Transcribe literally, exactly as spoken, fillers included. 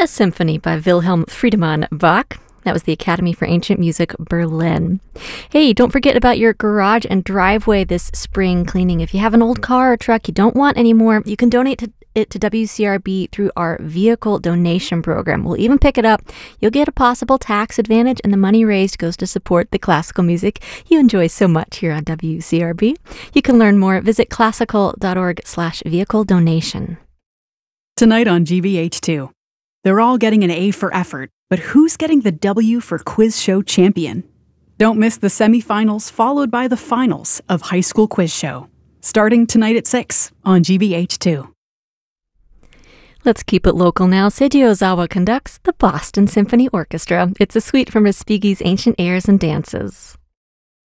A Symphony by Wilhelm Friedemann Bach. That was the Academy for Ancient Music, Berlin. Hey, don't forget about your garage and driveway this spring cleaning. If you have an old car or truck you don't want anymore, you can donate to it to W C R B through our vehicle donation program. We'll even pick it up. You'll get a possible tax advantage, and the money raised goes to support the classical music you enjoy so much here on W C R B. You can learn more. Visit classical.org slash vehicle donation. Tonight on G B H two, they're all getting an A for effort, but who's getting the W for Quiz Show Champion? Don't miss the semifinals followed by the finals of High School Quiz Show, starting tonight at six on G B H two. Let's keep it local now. Seiji Ozawa conducts the Boston Symphony Orchestra. It's a suite from Respighi's Ancient Airs and Dances.